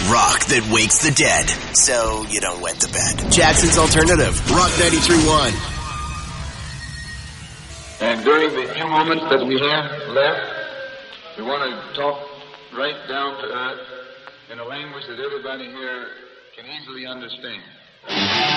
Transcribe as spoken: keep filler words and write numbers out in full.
rock that wakes the dead, so you don't wet the bed. Jackson's Alternative, Rock ninety-three point one. And during the few moments that we have left, we want to talk right down to earth in a language that everybody here can easily understand.